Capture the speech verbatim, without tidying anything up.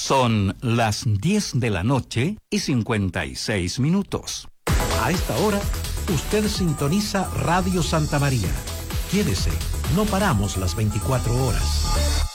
Son las diez de la noche y cincuenta y seis minutos. A esta hora, usted sintoniza Radio Santa María. Quédese, no paramos las veinticuatro horas.